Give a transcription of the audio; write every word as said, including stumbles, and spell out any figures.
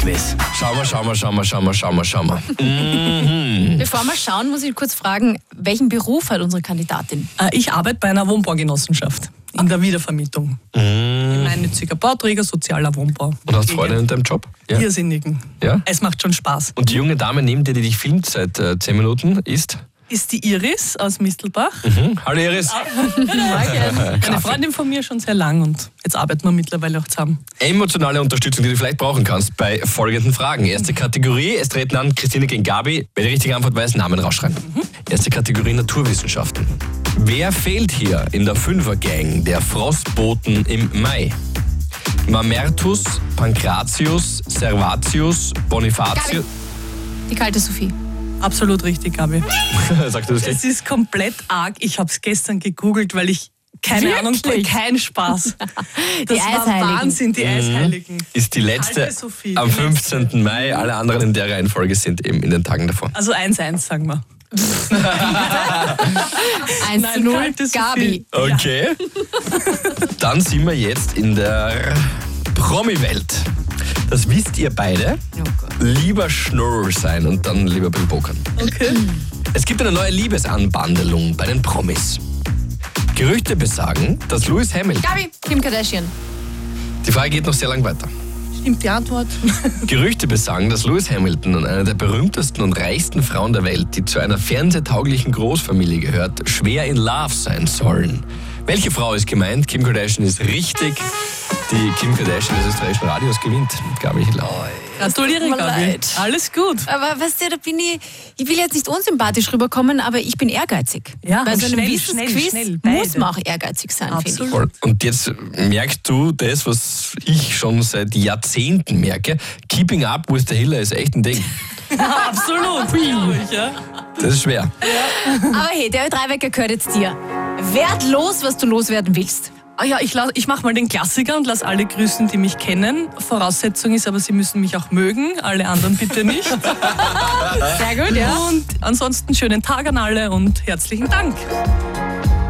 Quiz. Schauen wir, schauen wir, schauen wir, schauen wir, schauen wir, schauen wir. Mhm. Bevor wir schauen, muss ich kurz fragen, welchen Beruf hat unsere Kandidatin? Ich arbeite bei einer Wohnbaugenossenschaft in der Wiedervermietung. Mhm. Gemeinnütziger Bauträger, sozialer Wohnbau. Und hast Freude in deinem Job? Ja. Irrsinnigen. Ja? Es macht schon Spaß. Und die junge Dame neben dir, die dich filmt seit äh, zehn Minuten, ist? Ist die Iris aus Mistelbach. Mhm. Hallo Iris. Eine Freundin von mir schon sehr lang und jetzt arbeiten wir mittlerweile auch zusammen. Emotionale Unterstützung, die du vielleicht brauchen kannst bei folgenden Fragen. Erste Kategorie, es treten an Christine gegen Gabi. Wer die richtige Antwort weiß, Namen rausschreiben. Mhm. Erste Kategorie Naturwissenschaften. Wer fehlt hier in der Fünfer-Gang der Frostboten im Mai? Mamertus, Pankratius, Servatius, Bonifatius. Die kalte Sophie. Absolut richtig, Gabi. Sagst du das Es ist komplett arg. Ich habe es gestern gegoogelt, weil ich keine Wirklich? Ahnung, kein Spaß. Das Die war Eisheiligen. Wahnsinn, die Eisheiligen. Ist die letzte Kalte Sophie, am die fünfzehnten Mai. Alle anderen in der Reihenfolge sind eben in den Tagen davor. Also eins eins, sagen wir. eins zu null, kalte Sophie. Gabi. Okay. Dann sind wir jetzt in der Promi-Welt. Das wisst ihr beide. Oh Gott. Lieber Schnurr sein und dann lieber beim Pokern. Okay. Es gibt eine neue Liebesanbandelung bei den Promis. Gerüchte besagen, dass Lewis Hamilton... Gabi, Kim Kardashian. Die Frage geht noch sehr lang weiter. Stimmt die Antwort? Gerüchte besagen, dass Lewis Hamilton und eine der berühmtesten und reichsten Frauen der Welt, die zu einer fernsehtauglichen Großfamilie gehört, schwer in Love sein sollen. Welche Frau ist gemeint? Kim Kardashian ist richtig. Die Kim Kardashian des österreichischen Radios gewinnt. Gabi Hiller. Gratuliere, Tut mir Gabi. leid. Alles gut. Aber weißt du, da bin ich, ich will jetzt nicht unsympathisch rüberkommen, aber ich bin ehrgeizig. Ja, Bei und so einem schnell, Wissensquiz schnell, schnell, beide. muss man auch ehrgeizig sein, finde ich. Absolut. Voll. Und jetzt merkst du das, was ich schon seit Jahrzehnten merke. Keeping up with the Hiller ist echt ein Ding. Absolut. Glaube ich, ja. Das ist schwer. Aber hey, der Ö drei Wecker gehört jetzt dir. Werd los, was du loswerden willst. Ah ja, ich, ich mache mal den Klassiker und lasse alle grüßen, die mich kennen. Voraussetzung ist aber, sie müssen mich auch mögen, alle anderen bitte nicht. Sehr gut, ja. Und ansonsten schönen Tag an alle und herzlichen Dank.